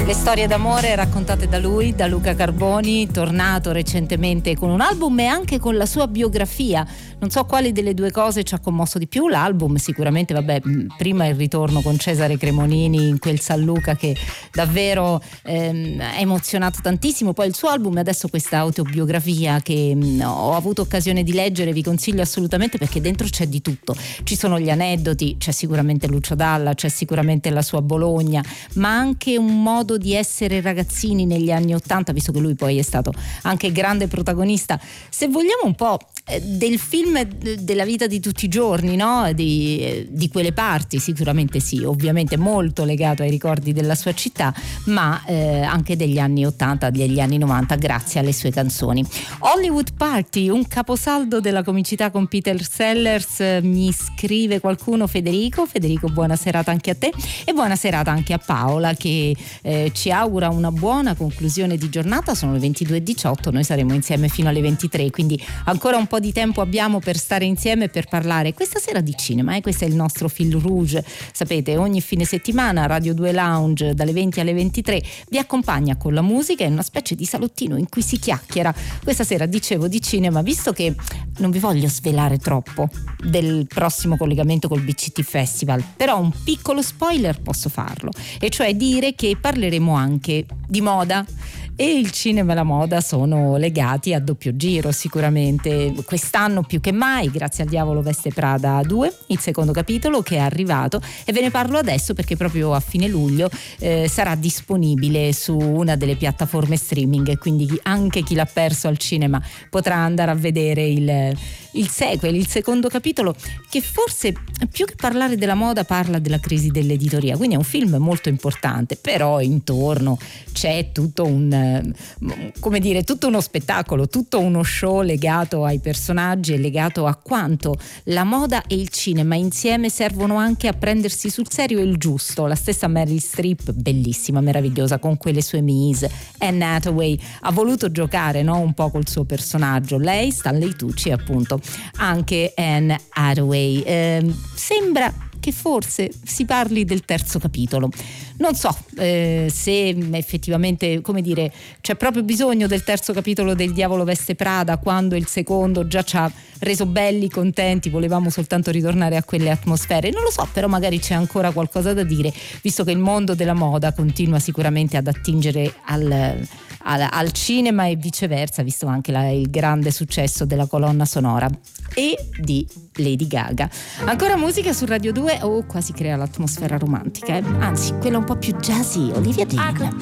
Le storie d'amore raccontate da lui, da Luca Carboni, tornato recentemente con un album e anche con la sua biografia. Non so quali delle due cose ci ha commosso di più. L'album sicuramente, prima il ritorno con Cesare Cremonini in quel San Luca che davvero ha emozionato tantissimo. Poi il suo album e adesso questa autobiografia che ho avuto occasione di leggere, vi consiglio assolutamente perché dentro c'è di tutto. Ci sono gli aneddoti, c'è sicuramente Lucio Dalla, c'è sicuramente la sua Bologna, ma anche un modo di essere ragazzini negli anni '80, visto che lui poi è stato anche grande protagonista, se vogliamo un po' del film della vita di tutti i giorni, no? Di quelle parti, sicuramente sì, ovviamente molto legato ai ricordi della sua città, ma anche degli anni '80, degli anni '90, grazie alle sue canzoni. Hollywood Party, un caposaldo della comicità con Peter Sellers, mi scrive qualcuno. Federico, buona serata anche a te e buona serata anche a Paola che ci augura una buona conclusione di giornata. Sono le 22:18, noi saremo insieme fino alle 23, quindi ancora un po' di tempo abbiamo per stare insieme e per parlare questa sera di cinema, questo è il nostro fil rouge. Sapete, ogni fine settimana Radio 2 Lounge dalle 20 alle 23 vi accompagna con la musica, è una specie di salottino in cui si chiacchiera. Questa sera dicevo di cinema, visto che non vi voglio svelare troppo del prossimo collegamento col BCT Festival, però un piccolo spoiler posso farlo, e cioè dire che parleremo anche di moda, e il cinema e la moda sono legati a doppio giro sicuramente. Quest'anno più che mai, grazie al Diavolo Veste Prada 2, il secondo capitolo che è arrivato, e ve ne parlo adesso perché proprio a fine luglio sarà disponibile su una delle piattaforme streaming, quindi anche chi l'ha perso al cinema potrà andare a vedere il sequel, il secondo capitolo, che forse più che parlare della moda parla della crisi dell'editoria, quindi è un film molto importante, però intorno c'è tutto tutto uno spettacolo, tutto uno show legato ai personaggi e legato a quanto la moda e il cinema insieme servono anche a prendersi sul serio il giusto. La stessa Meryl Streep, bellissima, meravigliosa, con quelle sue Mise, Anne Hathaway ha voluto giocare, no, un po' col suo personaggio. Lei, Stanley Tucci, appunto anche Anne Hathaway. Sembra che forse si parli del terzo capitolo. Non so se effettivamente, come dire, c'è proprio bisogno del terzo capitolo del Diavolo Veste Prada quando il secondo già ci ha reso belli, contenti, volevamo soltanto ritornare a quelle atmosfere. Non lo so, però magari c'è ancora qualcosa da dire, visto che il mondo della moda continua sicuramente ad attingere al cinema e viceversa, visto anche il grande successo della colonna sonora e di Lady Gaga. Ancora musica su Radio 2. Qua si crea l'atmosfera romantica, anzi quella un po' più jazzy. Olivia Dean.